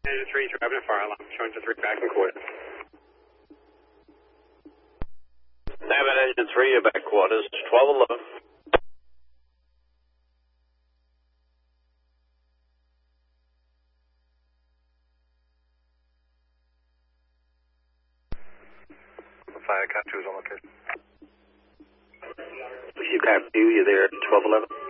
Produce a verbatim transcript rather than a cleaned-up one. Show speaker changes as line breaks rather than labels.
Engine three, driving a fire alarm, showing to three back and quarters.
Navin Engine three, your back quarters, twelve eleven.
Fire Cat two is on location.
You got two, you're there at twelve eleven.